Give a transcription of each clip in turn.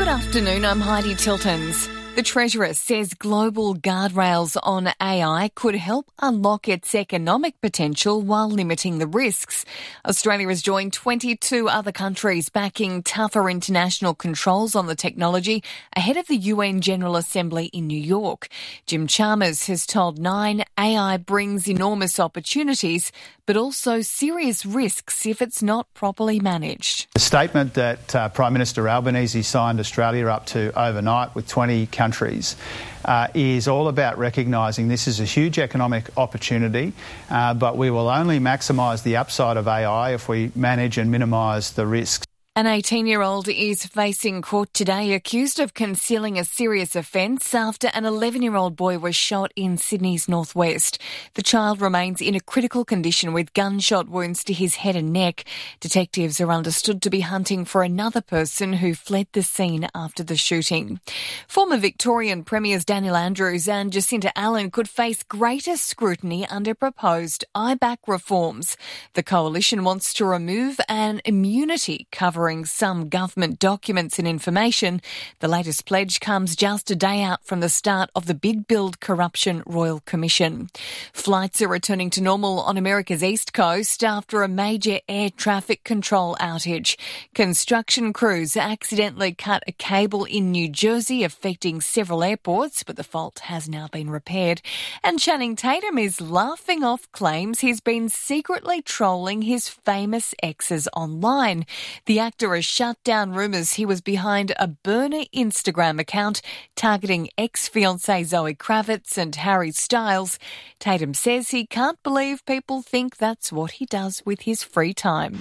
afternoon, I'm Heidi Tiltons. The Treasurer says global guardrails on AI could help unlock its economic potential while limiting the risks. Australia has joined 22 other countries backing tougher international controls on the technology ahead of the UN General Assembly in New York. Jim Chalmers has told Nine AI brings enormous opportunities, but also serious risks if it's not properly managed. The statement that Prime Minister Albanese signed Australia up to overnight with 20 countries is all about recognising this is a huge economic opportunity, but we will only maximise the upside of AI if we manage and minimise the risks. An 18-year-old is facing court today accused of concealing a serious offence after an 11-year-old boy was shot in Sydney's northwest. The child remains in a critical condition with gunshot wounds to his head and neck. Detectives are understood to be hunting for another person who fled the scene after the shooting. Former Victorian Premiers Daniel Andrews and Jacinta Allen could face greater scrutiny under proposed IBAC reforms. The coalition wants to remove an immunity covering some government documents and information. The latest pledge comes just a day out from the start of the Big Build Corruption Royal Commission. Flights are returning to normal on America's East Coast after a major air traffic control outage. Construction crews accidentally cut a cable in New Jersey, affecting several airports, but the fault has now been repaired. And Channing Tatum is laughing off claims he's been secretly trolling his famous exes online. The actor has shut down rumours he was behind a burner Instagram account targeting ex-fiancée Zoe Kravitz and Harry Styles. Tatum says he can't believe people think that's what he does with his free time.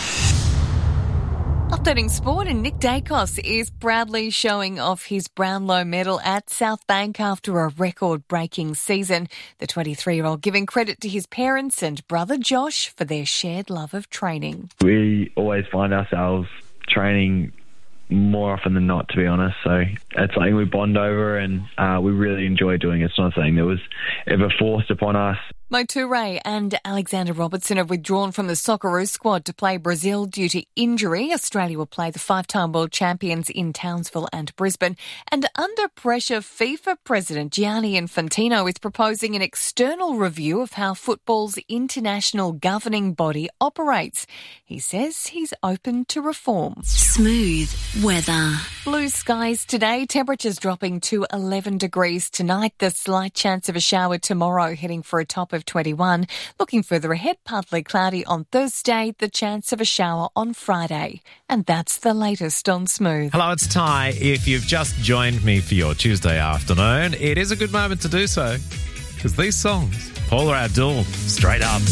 Updating sport, and Nick Dacos is proudly showing off his Brownlow medal at South Bank after a record-breaking season. The 23-year-old giving credit to his parents and brother Josh for their shared love of training. We always find ourselves training more often than not, to be honest. So it's something we bond over, and we really enjoy doing. It's not something that was ever forced upon us. Mo Toure and Alexander Robertson have withdrawn from the Socceroos squad to play Brazil due to injury. Australia will play the five-time world champions in Townsville and Brisbane. And under pressure, FIFA President Gianni Infantino is proposing an external review of how football's international governing body operates. He says he's open to reform. Smooth weather. Blue skies today, temperatures dropping to 11 degrees tonight. The slight chance of a shower tomorrow, heading for a top of 21. Looking further ahead, partly cloudy on Thursday, the chance of a shower on Friday. And that's the latest on Smooth. Hello, it's Ty. If you've just joined me for your Tuesday afternoon, it is a good moment to do so, because these songs, Paula Abdul, straight up.